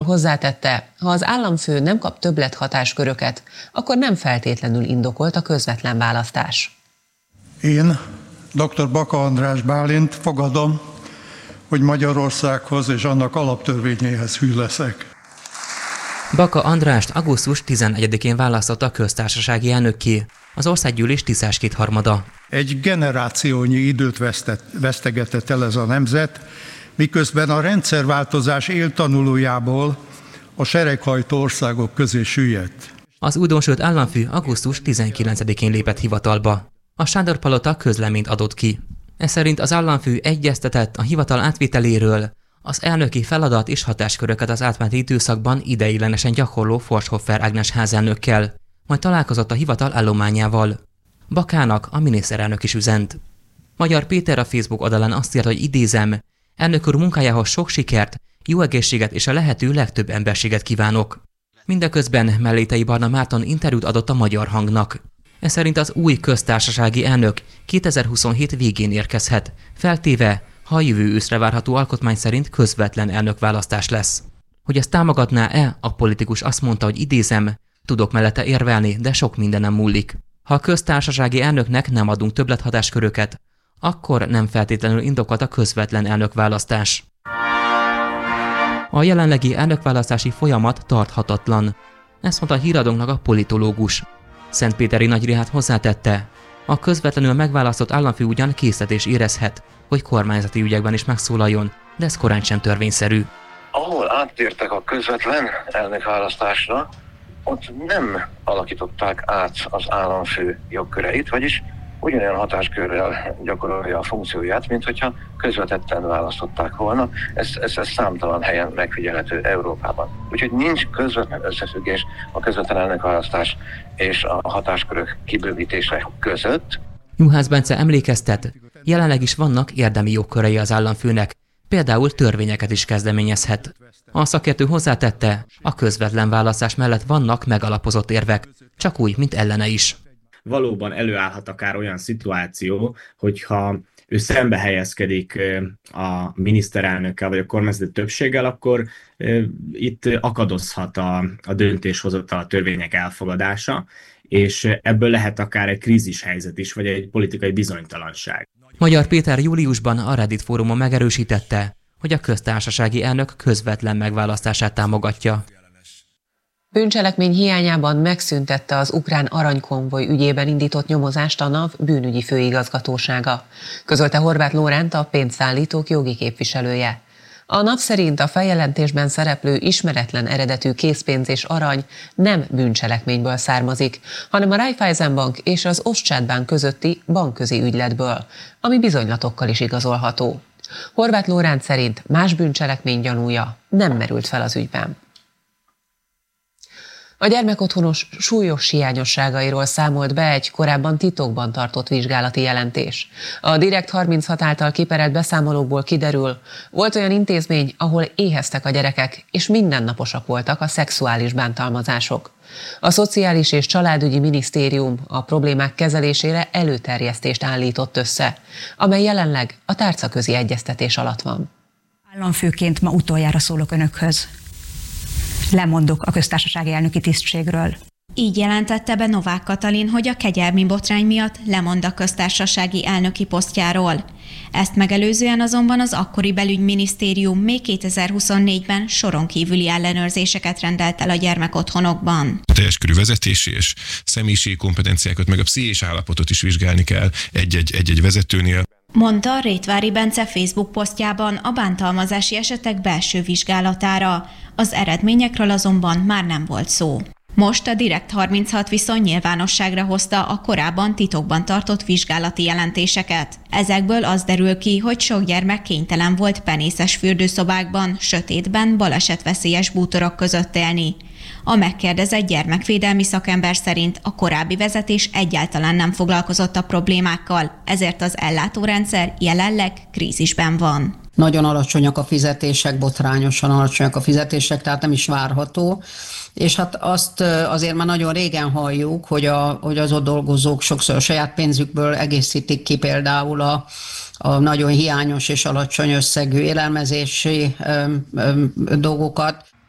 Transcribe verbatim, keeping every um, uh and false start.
hozzátette, ha az államfő nem kap többlet hatásköröket, akkor nem feltétlenül indokolt a közvetlen választás. Én, dr. Baka András Bálint fogadom, hogy Magyarországhoz és annak alaptörvényéhez hű leszek. Baka Andrást augusztus tizenegyedikén választotta a köztársasági elnökké, az országgyűlés tízes kétharmada. Egy generációnyi időt vesztett, vesztegetett el ez a nemzet, miközben a rendszerváltozás éltanulójából a sereghajtó országok közé süllyedt. Az újdonsült államfő augusztus tizenkilencedikén lépett hivatalba. A Sándor-palota közleményt adott ki. Ez szerint az államfő egyeztetett a hivatal átvételéről, az elnöki feladat és hatásköröket az átmeneti időszakban ideiglenesen gyakorló Forshoffer Ágnes házelnökkel, majd találkozott a hivatal állományával. Bakának a miniszterelnök is üzent. Magyar Péter a Facebook oldalán azt írta, hogy idézem, elnök úr munkájához sok sikert, jó egészséget és a lehető legtöbb emberséget kívánok. Mindeközben Mellétei Barna Márton interjút adott a Magyar Hangnak. Ez szerint az új köztársasági elnök kétezer-huszonhét végén érkezhet, feltéve, ha a jövő őszre várható alkotmány szerint közvetlen elnökválasztás lesz. Hogy ezt támogatná-e, a politikus azt mondta, hogy idézem, tudok mellette érvelni, de sok mindenem múlik. Ha a köztársasági elnöknek nem adunk többlethatásköröket, akkor nem feltétlenül indokolt a közvetlen elnökválasztás. A jelenlegi elnökválasztási folyamat tarthatatlan. Ezt mondta a híradónknak a politológus. Szentpéteri Nagy Rihárd hozzátette, a közvetlenül megválasztott államfő ugyan késztetés érezhet, hogy kormányzati ügyekben is megszólaljon, de ez korán sem törvényszerű. Ahol áttértek a közvetlen elnökválasztásra, ott nem alakították át az államfő jogköreit, vagyis ugyanolyan hatáskörrel gyakorolja a funkcióját, mint hogyha közvetetten választották volna. Ez, ez, ez számtalan helyen megfigyelhető Európában. Úgyhogy nincs közvetlen összefüggés a közvetlen elnökválasztás és a hatáskörök kibővítése között. Juhász Bence emlékeztet, jelenleg is vannak érdemi jogkörei az államfőnek, például törvényeket is kezdeményezhet. A szakértő hozzátette, a közvetlen választás mellett vannak megalapozott érvek, csak úgy, mint ellene is. Valóban előállhat akár olyan szituáció, hogyha ő szembe helyezkedik a miniszterelnökkel vagy a kormányzati többséggel, akkor itt akadozhat a, a döntéshozatal, a törvények elfogadása, és ebből lehet akár egy krízis helyzet is, vagy egy politikai bizonytalanság. Magyar Péter júliusban a Reddit fórumon megerősítette, hogy a köztársasági elnök közvetlen megválasztását támogatja. Bűncselekmény hiányában megszüntette az ukrán aranykonvoj ügyében indított nyomozást a NAV bűnügyi főigazgatósága, közölte Horváth Lóránt, a pénzszállítók jogi képviselője. A NAV szerint a feljelentésben szereplő ismeretlen eredetű készpénz és arany nem bűncselekményből származik, hanem a Raiffeisenbank és az Ostschatbank közötti bankközi ügyletből, ami bizonylatokkal is igazolható. Horváth Lóránt szerint más bűncselekmény gyanúja nem merült fel az ügyben. A gyermekotthonos súlyos hiányosságairól számolt be egy korábban titokban tartott vizsgálati jelentés. A Direkt harminchat által kiperelt beszámolókból kiderül, volt olyan intézmény, ahol éheztek a gyerekek, és mindennaposak voltak a szexuális bántalmazások. A Szociális és Családügyi Minisztérium a problémák kezelésére előterjesztést állított össze, amely jelenleg a tárcaközi egyeztetés alatt van. Államfőként ma utoljára szólok önökhöz. Lemondok a köztársasági elnöki tisztségről. Így jelentette be Novák Katalin, hogy a kegyelmi botrány miatt lemond a köztársasági elnöki posztjáról. Ezt megelőzően azonban az akkori belügyminisztérium még kétezer-huszonnégyben soron kívüli ellenőrzéseket rendelt el a gyermekotthonokban. A teljes körű vezetési és személyiségi kompetenciákat, meg a pszichés állapotot is vizsgálni kell egy-egy, egy-egy vezetőnél. Mondta Rétvári Bence Facebook posztjában a bántalmazási esetek belső vizsgálatára. Az eredményekről azonban már nem volt szó. Most a Direkt harminchat viszont nyilvánosságra hozta a korábban titokban tartott vizsgálati jelentéseket. Ezekből az derül ki, hogy sok gyermek kénytelen volt penészes fürdőszobákban, sötétben, balesetveszélyes bútorok között élni. A megkérdezett gyermekvédelmi szakember szerint a korábbi vezetés egyáltalán nem foglalkozott a problémákkal, ezért az ellátórendszer jelenleg krízisben van. Nagyon alacsonyak a fizetések, botrányosan alacsonyak a fizetések, tehát nem is várható. És hát azt azért már nagyon régen halljuk, hogy, a, hogy az ott dolgozók sokszor a saját pénzükből egészítik ki például a, a nagyon hiányos és alacsony összegű élelmezési ö, ö, dolgokat.